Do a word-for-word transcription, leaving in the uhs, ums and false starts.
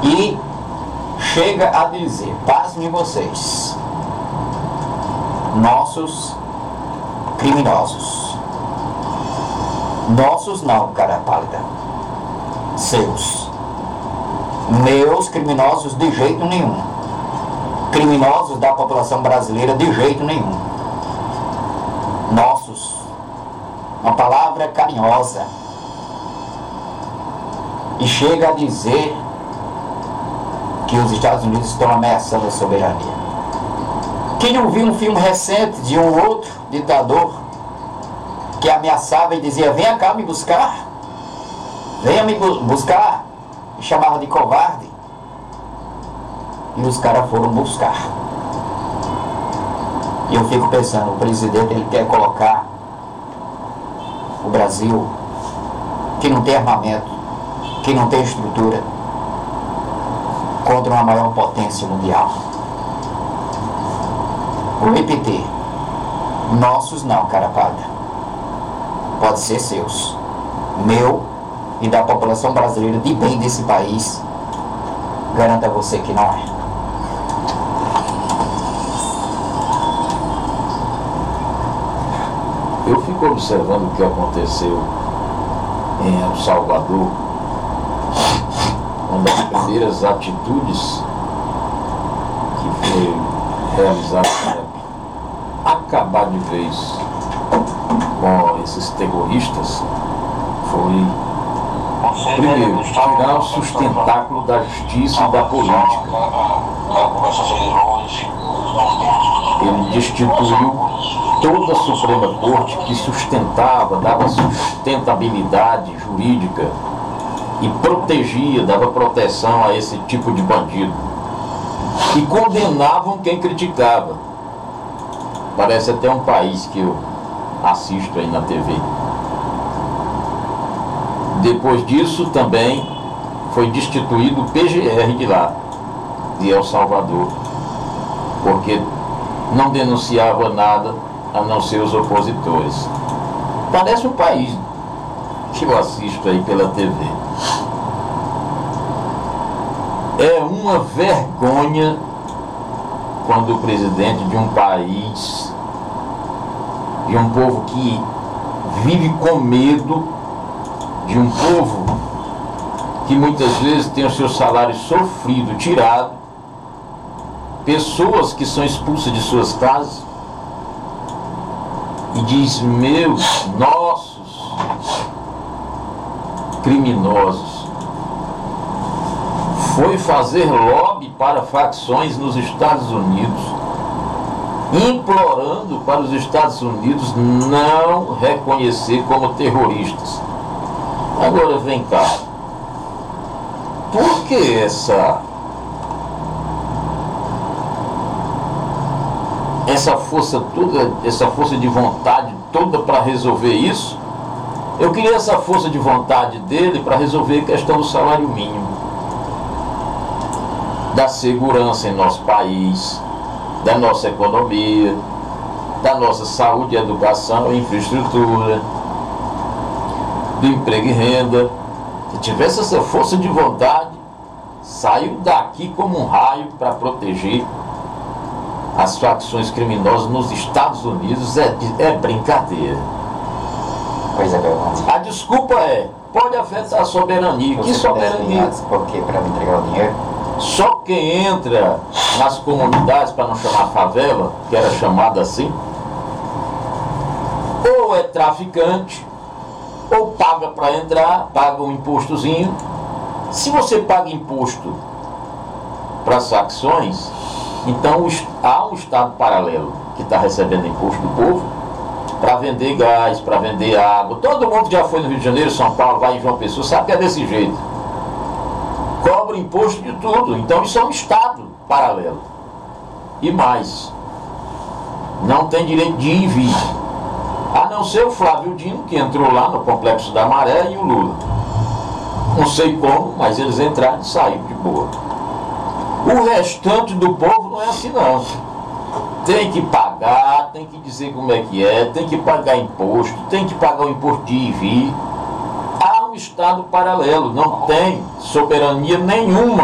E chega a dizer, pasmem vocês, nossos criminosos, nossos não, cara pálida, seus, meus criminosos de jeito nenhum, criminosos da população brasileira de jeito nenhum, nossos, uma palavra carinhosa, e chega a dizer que os Estados Unidos estão ameaçando a soberania. Quem não viu um filme recente de um outro ditador que ameaçava e dizia, venha cá me buscar, venha me bu buscar, e chamava de covarde, e os caras foram buscar. E eu fico pensando, o presidente ele quer colocar o Brasil, que não tem armamento, que não tem estrutura, contra uma maior potência mundial. Vou repetir, nossos não, cara pálida, pode ser seus, meu e da população brasileira de bem desse país, garanto a você que não é. Eu fico observando o que aconteceu em El Salvador, uma das primeiras atitudes que foi realizada para acabar de vez com esses terroristas foi, primeiro, tirar o sustentáculo da justiça e da política. Ele destituiu toda a Suprema Corte que sustentava, dava sustentabilidade jurídica e protegia, dava proteção a esse tipo de bandido. E condenavam quem criticava. Parece até um país que eu assisto aí na T V. Depois disso também foi destituído o P G R de lá, de El Salvador, porque não denunciava nada a não ser os opositores. Parece um país que eu assisto aí pela T V. É uma vergonha quando o presidente de um país, de um povo que vive com medo, de um povo que muitas vezes tem o seu salário sofrido, tirado, pessoas que são expulsas de suas casas, e diz, meus, nossos criminosos, foi fazer lobby para facções nos Estados Unidos, implorando para os Estados Unidos não reconhecer como terroristas. Agora vem cá, por que essa essa força toda, essa força de vontade toda para resolver isso? Eu queria essa força de vontade dele para resolver a questão do salário mínimo, da segurança em nosso país, da nossa economia, da nossa saúde, educação, infraestrutura, do emprego e renda. Se tivesse essa força de vontade, saiu daqui como um raio para proteger as facções criminosas nos Estados Unidos. É, é brincadeira. Pois é, verdade. A desculpa é, pode afetar a soberania. Que soberania? Por quê? Para me entregar o dinheiro? Só quem entra nas comunidades, para não chamar favela, que era chamada assim, ou é traficante, ou paga para entrar, paga um impostozinho. Se você paga imposto para as facções, então há um Estado paralelo que está recebendo imposto do povo para vender gás, para vender água. Todo mundo já foi no Rio de Janeiro, São Paulo, vai em João Pessoa, sabe que é desse jeito. Cobra imposto de tudo. Então isso é um Estado paralelo. E mais, não tem direito de ir e vir, a não ser o Flávio Dino, que entrou lá no Complexo da Maré, e o Lula. Não sei como, mas eles entraram e saíram de boa. O restante do povo não é assim não. Tem que pagar, tem que dizer como é que é, tem que pagar imposto, tem que pagar o imposto de ir e vir. Há um Estado paralelo, não tem soberania nenhuma.